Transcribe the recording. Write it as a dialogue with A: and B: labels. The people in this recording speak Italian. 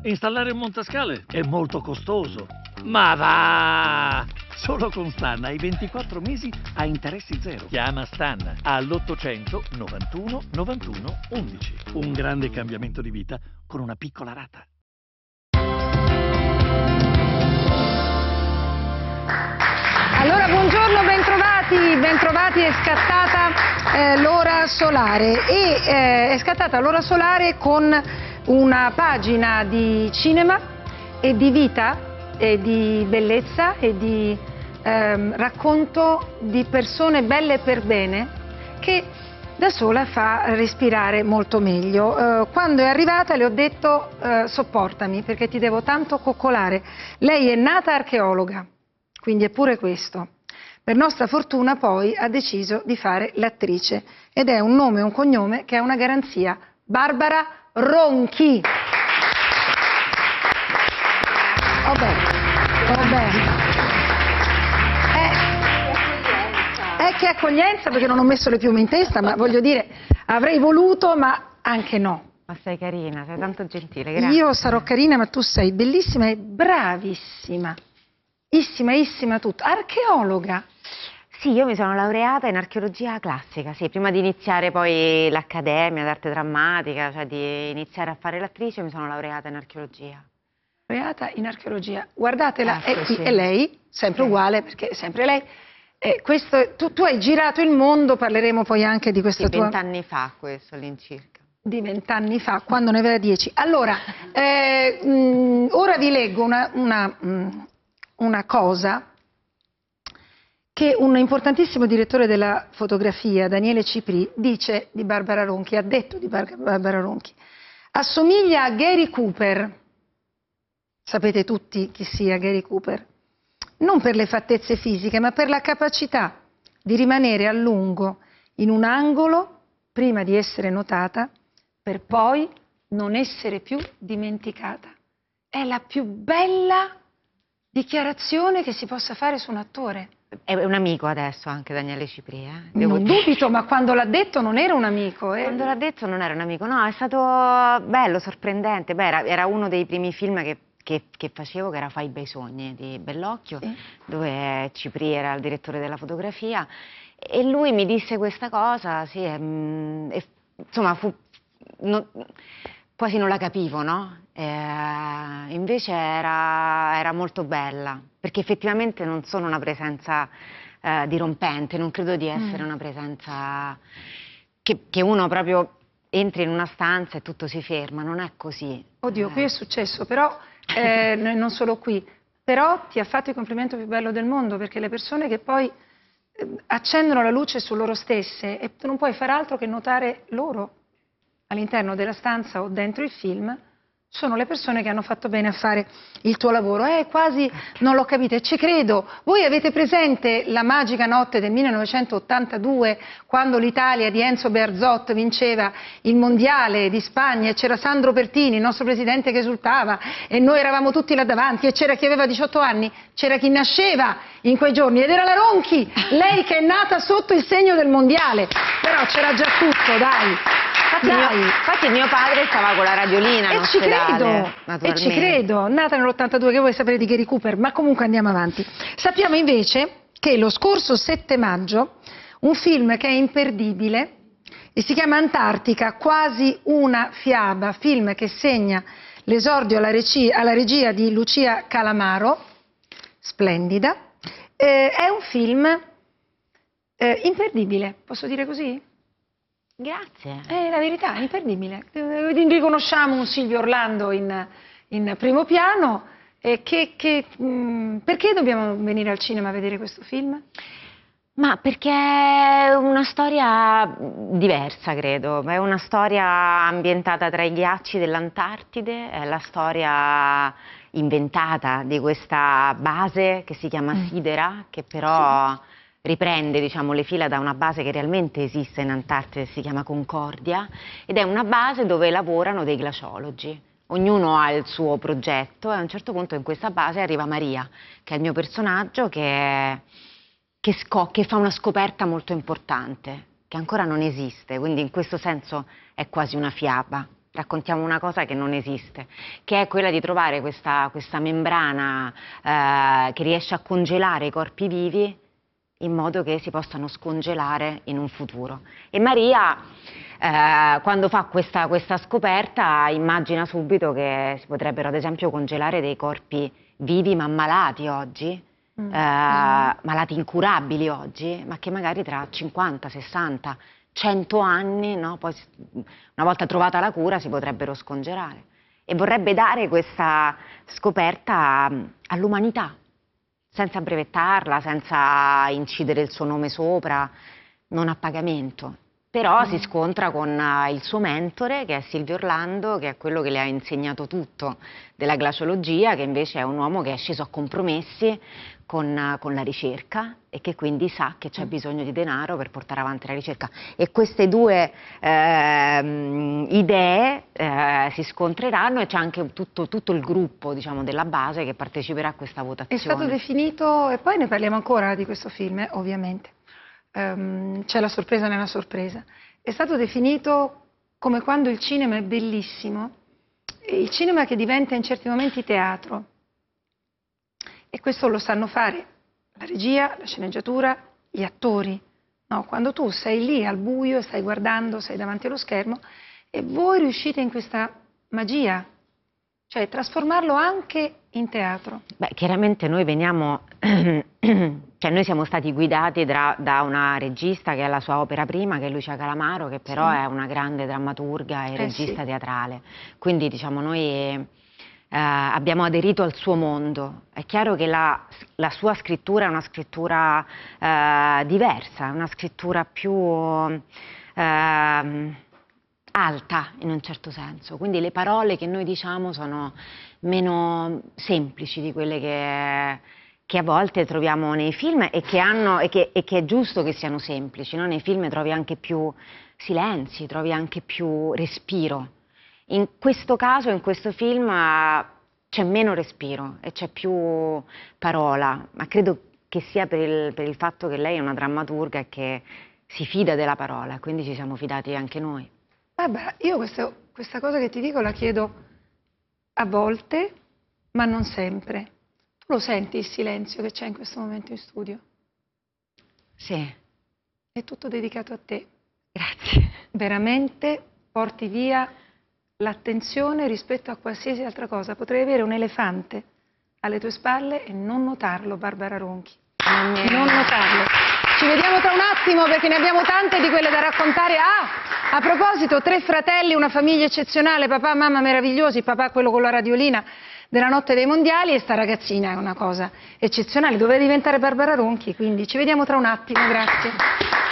A: Installare un montascale è molto costoso. Ma va! Solo con Stanna hai 24 mesi a interessi zero. Chiama Stanna all'800 91 91 11. Un grande cambiamento di vita con una piccola rata.
B: Allora, buongiorno, bentrovati, è scattata l'ora solare e è scattata l'ora solare con una pagina di cinema e di vita e di bellezza e di racconto di persone belle per bene che da sola fa respirare molto meglio. Quando è arrivata le ho detto sopportami perché ti devo tanto coccolare. Lei è nata archeologa, quindi è pure questo. Per nostra fortuna poi ha deciso di fare l'attrice ed è un nome e un cognome che è una garanzia. Barbara Ronchi. Che accoglienza, perché non ho messo le piume in testa, ma voglio dire, avrei voluto, ma anche no.
C: Ma sei carina, sei tanto gentile, grazie.
B: Io sarò carina, ma tu sei bellissima e bravissima. Issimissima tutto. Archeologa.
C: Sì, io mi sono laureata in archeologia classica, sì, prima di iniziare poi l'Accademia d'Arte Drammatica, cioè di iniziare a fare l'attrice, mi sono laureata in archeologia.
B: Laureata in archeologia. Guardatela,
C: Ecco,
B: è qui,
C: sì.
B: è lei, sempre uguale, perché è sempre lei. Tu hai girato il mondo, parleremo poi anche di questa
C: Sì,
B: tua...
C: 20 anni fa questo all'incirca.
B: Di 20 anni fa, quando ne aveva 10. Allora, ora vi leggo una cosa che un importantissimo direttore della fotografia, Daniele Cipri, dice di Barbara Ronchi, ha detto di Barbara Ronchi. Assomiglia a Gary Cooper. Sapete tutti chi sia Gary Cooper? Non per le fattezze fisiche, ma per la capacità di rimanere a lungo in un angolo prima di essere notata, per poi non essere più dimenticata. È la più bella dichiarazione che si possa fare su un attore.
C: È un amico adesso anche Daniele Cipri, eh?
B: Non dubito, ma quando l'ha detto non era un amico.
C: Quando l'ha detto non era un amico, no, è stato bello, sorprendente. Beh, era uno dei primi film che facevo, che era Fai bei sogni di Bellocchio, sì, dove Cipri era il direttore della fotografia e lui mi disse questa cosa, sì, insomma quasi non la capivo, no? Invece era molto bella, perché effettivamente non sono una presenza dirompente, non credo di essere una presenza che uno proprio entri in una stanza e tutto si ferma, non è così.
B: Oddio, qui è successo, però non solo qui, però ti ha fatto il complimento più bello del mondo, perché le persone che poi accendono la luce su loro stesse e tu non puoi fare altro che notare loro all'interno della stanza o dentro il film, sono le persone che hanno fatto bene a fare il tuo lavoro. Quasi non l'ho capito e ci credo. Voi avete presente la magica notte del 1982, quando l'Italia di Enzo Bearzot vinceva il mondiale di Spagna e c'era Sandro Pertini, il nostro presidente, che esultava e noi eravamo tutti là davanti e c'era chi aveva 18 anni, c'era chi nasceva in quei giorni ed era la Ronchi, lei che è nata sotto il segno del mondiale, però c'era già tutto, dai.
C: Infatti mio padre stava con la radiolina in ospedale,
B: e ci credo, nata nell'82, che vuoi sapere di Gary Cooper, ma comunque andiamo avanti. Sappiamo invece che lo scorso 7 maggio un film che è imperdibile e si chiama Antartica, quasi una fiaba, film che segna l'esordio alla regia di Lucia Calamaro, splendida, è un film imperdibile, posso dire così?
C: Grazie.
B: È la verità, è imperdibile. Riconosciamo un Silvio Orlando in primo piano. Perché dobbiamo venire al cinema a vedere questo film?
C: Ma perché è una storia diversa, credo. È una storia ambientata tra i ghiacci dell'Antartide, è la storia inventata di questa base che si chiama Sidera, che però... Sì, riprende, diciamo, le fila da una base che realmente esiste in Antartide, si chiama Concordia, ed è una base dove lavorano dei glaciologi. Ognuno ha il suo progetto e a un certo punto in questa base arriva Maria, che è il mio personaggio, che fa una scoperta molto importante, che ancora non esiste, quindi in questo senso è quasi una fiaba. raccontiamo una cosa che non esiste, che è quella di trovare questa membrana che riesce a congelare i corpi vivi in modo che si possano scongelare in un futuro. E Maria, quando fa questa scoperta, immagina subito che si potrebbero ad esempio congelare dei corpi vivi ma malati oggi, malati incurabili oggi, ma che magari tra 50, 60, 100 anni, no? Poi una volta trovata la cura si potrebbero scongelare. E vorrebbe dare questa scoperta all'umanità, senza brevettarla, senza incidere il suo nome sopra, non a pagamento. Però si scontra con il suo mentore, che è Silvio Orlando, che è quello che le ha insegnato tutto della glaciologia, che invece è un uomo che è sceso a compromessi con la ricerca e che quindi sa che c'è bisogno di denaro per portare avanti la ricerca. E queste due idee si scontreranno, e c'è anche tutto il gruppo, diciamo, della base che parteciperà a questa votazione.
B: È stato definito, e poi ne parliamo ancora di questo film, ovviamente. C'è la sorpresa nella sorpresa. È stato definito come quando il cinema è bellissimo, il cinema che diventa in certi momenti teatro. E questo lo sanno fare la regia, la sceneggiatura, gli attori. No, quando tu sei lì al buio e stai guardando, sei davanti allo schermo e voi riuscite in questa magia, cioè trasformarlo anche in teatro.
C: Beh, chiaramente noi veniamo, cioè noi siamo stati guidati da una regista che ha la sua opera prima, che è Lucia Calamaro, che però è una grande drammaturga e regista teatrale. Quindi diciamo noi abbiamo aderito al suo mondo. È chiaro che la sua scrittura è una scrittura diversa, una scrittura più alta in un certo senso, quindi le parole che noi diciamo sono meno semplici di quelle che a volte troviamo nei film e che è giusto che siano semplici, no? Nei film trovi anche più silenzi, trovi anche più respiro. In questo caso, in questo film, c'è meno respiro e c'è più parola, ma credo che sia per il fatto che lei è una drammaturga e che si fida della parola, quindi ci siamo fidati anche noi.
B: Vabbè, io questa cosa che ti dico la chiedo a volte, ma non sempre. Tu lo senti il silenzio che c'è in questo momento in studio?
C: Sì.
B: È tutto dedicato a te.
C: Grazie.
B: Veramente porti via l'attenzione rispetto a qualsiasi altra cosa. Potrei avere un elefante alle tue spalle e non notarlo, Barbara Ronchi. Non notarlo. Ci vediamo tra un attimo perché ne abbiamo tante di quelle da raccontare. A proposito, 3 fratelli, una famiglia eccezionale, papà, mamma meravigliosi, papà quello con la radiolina della notte dei mondiali, e sta ragazzina è una cosa eccezionale, doveva diventare Barbara Ronchi, quindi ci vediamo tra un attimo, grazie.